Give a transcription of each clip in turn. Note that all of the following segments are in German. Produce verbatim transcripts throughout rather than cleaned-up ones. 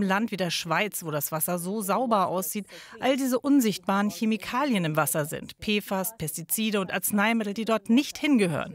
einem Land wie der Schweiz, wo das Wasser so sauber aussieht, all diese unsichtbaren Chemikalien im Wasser sind. P F A S, Pestizide und Arzneimittel, die dort nicht hingehören.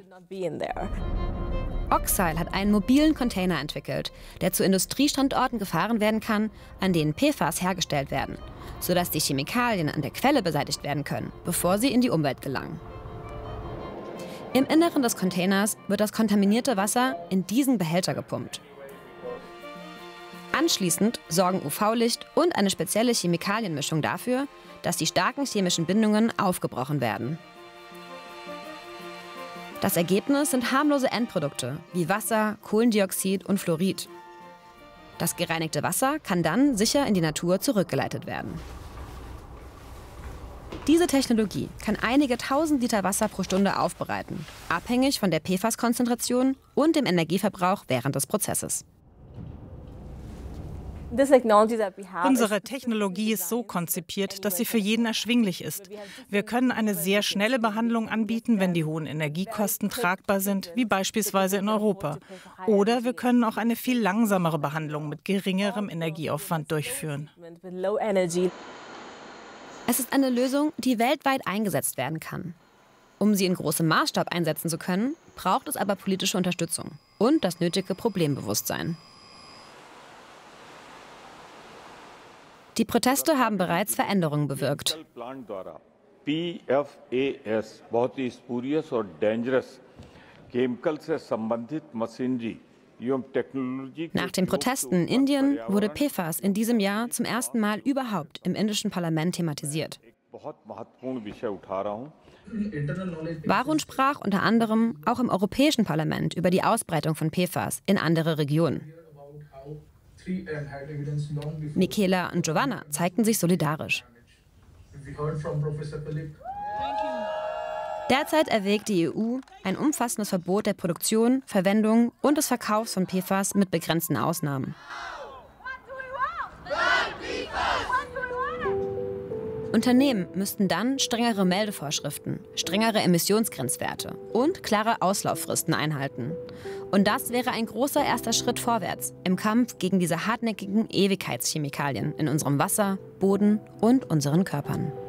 Oxyle hat einen mobilen Container entwickelt, der zu Industriestandorten gefahren werden kann, an denen P F A S hergestellt werden, sodass die Chemikalien an der Quelle beseitigt werden können, bevor sie in die Umwelt gelangen. Im Inneren des Containers wird das kontaminierte Wasser in diesen Behälter gepumpt. Anschließend sorgen U V-Licht und eine spezielle Chemikalienmischung dafür, dass die starken chemischen Bindungen aufgebrochen werden. Das Ergebnis sind harmlose Endprodukte wie Wasser, Kohlendioxid und Fluorid. Das gereinigte Wasser kann dann sicher in die Natur zurückgeleitet werden. Diese Technologie kann einige tausend Liter Wasser pro Stunde aufbereiten, abhängig von der P F A S-Konzentration und dem Energieverbrauch während des Prozesses. Unsere Technologie ist so konzipiert, dass sie für jeden erschwinglich ist. Wir können eine sehr schnelle Behandlung anbieten, wenn die hohen Energiekosten tragbar sind, wie beispielsweise in Europa. Oder wir können auch eine viel langsamere Behandlung mit geringerem Energieaufwand durchführen. Es ist eine Lösung, die weltweit eingesetzt werden kann. Um sie in großem Maßstab einsetzen zu können, braucht es aber politische Unterstützung und das nötige Problembewusstsein. Die Proteste haben bereits Veränderungen bewirkt. Nach den Protesten in Indien wurde P F A S in diesem Jahr zum ersten Mal überhaupt im indischen Parlament thematisiert. Varun sprach unter anderem auch im Europäischen Parlament über die Ausbreitung von P F A S in andere Regionen. Michela und Giovanna zeigten sich solidarisch. Derzeit erwägt die E U ein umfassendes Verbot der Produktion, Verwendung und des Verkaufs von P F A S mit begrenzten Ausnahmen. Unternehmen müssten dann strengere Meldevorschriften, strengere Emissionsgrenzwerte und klare Auslauffristen einhalten. Und das wäre ein großer erster Schritt vorwärts im Kampf gegen diese hartnäckigen Ewigkeitschemikalien in unserem Wasser, Boden und unseren Körpern.